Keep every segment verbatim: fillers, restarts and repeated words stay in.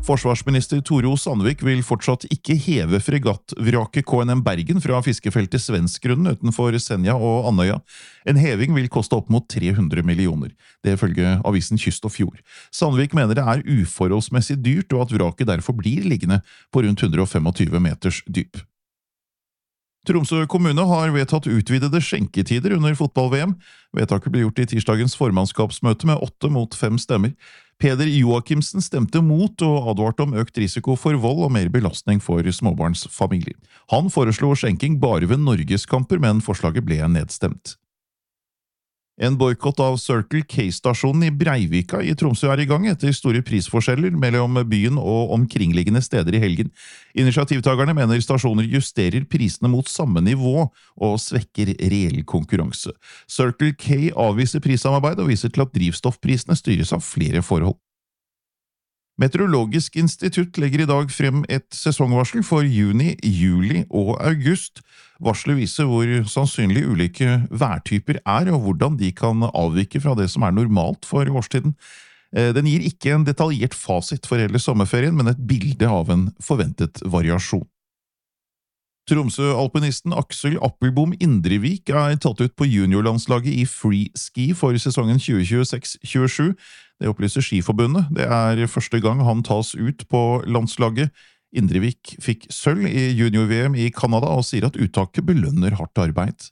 Forsvarsminister Tore O. Sandvik vil fortsatt ikke heve fregattvraket K N M Bergen fra fiskefeltet Svenskgrunnen utenfor Senja og Andøya. En heving vil koste opp mot tre hundre millioner. Det følge avisen Kyst og Fjord. Sandvik mener det er uforholdsmessig dyrt, og at vraket derfor blir liggende på rundt hundre og tjuefem meters dyp. Tromsø kommune har vedtatt utvidede skjenketider under fotball-V M. Vedtaket ble gjort i tirsdagens formannskapsmøte med åtte mot fem stemmer. Peder Joakimsen stemte mot og advarte om økt risiko for vold og mer belastning for småbarnsfamilier. Han foreslo skjenking bare ved norgeskamper, men forslaget ble nedstemt. En boykott av Circle K-stasjonen i Breivika i Tromsø er i gang etter store prisforskjeller mellom byen og omkringliggende steder i helgen. Initiativtagerne mener stasjoner justerer prisene mot samme nivå og svekker reell konkurranse. Circle K avviser prissamarbeid og viser til at drivstoffprisene styres av flere forhold. Meteorologisk institutt legger i dag frem et sesongvarsel for juni, juli og august. Varselet viser hvor sannsynlig ulike værtyper er, og hvordan de kan avvike fra det som er normalt for årstiden. Den gir ikke en detaljert fasit for hele sommerferien, men et bilde av en forventet variasjon. Tromsø-alpinisten Aksel Appelbom Indrevik er tatt ut på juniorlandslaget i freeski for sesongen tjue tjueseks tjuesju. Det opplyser Skiforbundet. Det er første gang han tas ut på landslaget. Indrevik fikk sølv i junior-V M i Kanada og sier at uttaket belønner hardt arbeid.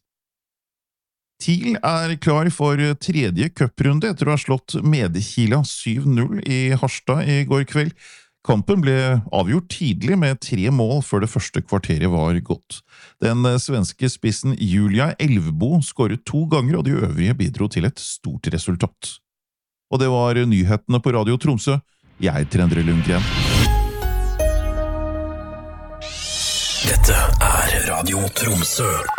TIL er klar for tredje cuprunde etter å ha slått Medkila syv null i Harstad i går kveld. Kampen ble avgjort tidlig med tre mål før det første kvarteret var gått. Den svenske spissen Julia Elvbo skåret to ganger, og de øvrige bidro til et stort resultat. Og det var nyhetene på Radio Tromsø. Jeg heter Endre Lundgren. Dette er Radio Tromsø.